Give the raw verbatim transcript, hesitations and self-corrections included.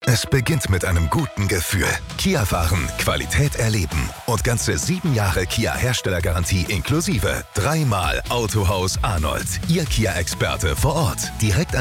Es beginnt mit einem guten Gefühl. Kia fahren, Qualität erleben und ganze sieben Jahre Kia-Herstellergarantie inklusive. Dreimal Autohaus Arnold. Ihr Kia-Experte vor Ort. Direkt an